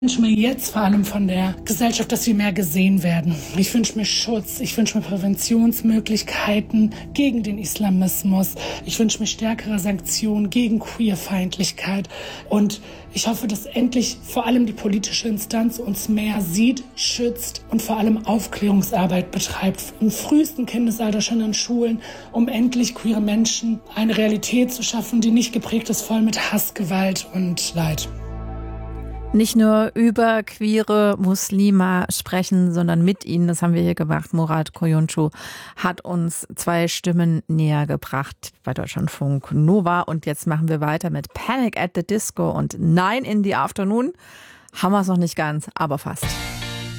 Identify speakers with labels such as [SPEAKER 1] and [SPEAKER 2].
[SPEAKER 1] Ich wünsche mir jetzt vor allem von der Gesellschaft, dass wir mehr gesehen werden. Ich wünsche mir Schutz, ich wünsche mir Präventionsmöglichkeiten gegen den Islamismus. Ich wünsche mir stärkere Sanktionen gegen Queerfeindlichkeit. Und ich hoffe, dass endlich vor allem die politische Instanz uns mehr sieht, schützt und vor allem Aufklärungsarbeit betreibt. Im frühesten Kindesalter schon an Schulen, um endlich queere Menschen eine Realität zu schaffen, die nicht geprägt ist voll mit Hass, Gewalt und Leid.
[SPEAKER 2] Nicht nur über queere Muslime sprechen, sondern mit ihnen. Das haben wir hier gemacht. Murat Koyuncu hat uns 2 Stimmen näher gebracht bei Deutschlandfunk Nova. Und jetzt machen wir weiter mit Panic at the Disco und Nine in the Afternoon. Haben wir es noch nicht ganz, aber fast.